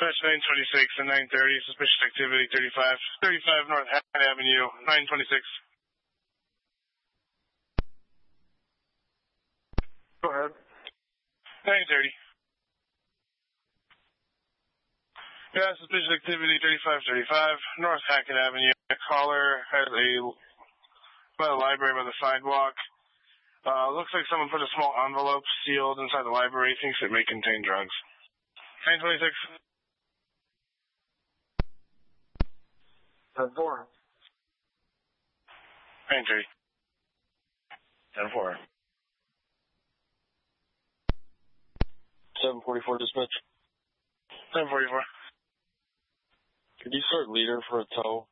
Dispatch 926 and 930, suspicious activity 35 North Hackett Avenue, 926. Go ahead. 930. Yeah, suspicious activity 35 North Hackett Avenue. A caller has by the library by the sidewalk. Looks like someone put a small envelope sealed inside the library. Thinks it may contain drugs. 926. 10-4. 930. 10-4. 744 dispatch. 744. Could you start leader for a tow?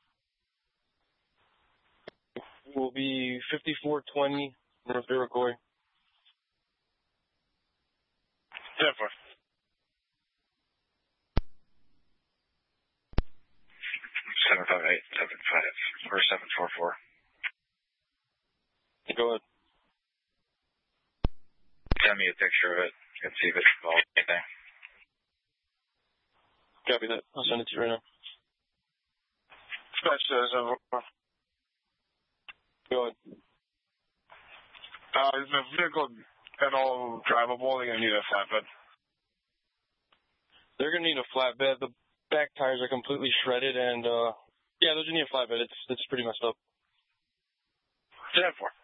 Will be 5420 North Iroquois. 10-4. 75875 or 744. Go ahead. Send me a picture of it. You can see if it's involved in anything. Copy that. I'll send it to you right now. Dispatch 744. Go ahead. Is the vehicle at all drivable? They're going to need a flatbed. They're going to need a flatbed. The back tires are completely shredded, and, yeah, they're going to need a flatbed. It's pretty messed up. 10-4.